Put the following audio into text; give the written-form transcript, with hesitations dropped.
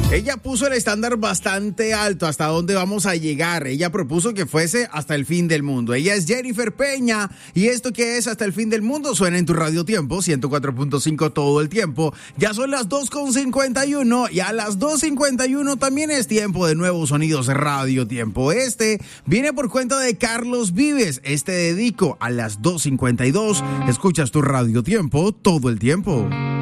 Ella puso el estándar bastante alto hasta dónde vamos a llegar. Ella propuso que fuese hasta el fin del mundo. Ella es Jennifer Peña y esto que es hasta el fin del mundo suena en tu Radio Tiempo 104.5 todo el tiempo. Ya son las 2:51 y a las 2:51 también es tiempo de nuevos sonidos de Radio Tiempo. Este viene por cuenta de Carlos Vives. Dedico a las 2:52. Escuchas tu Radio Tiempo todo el tiempo.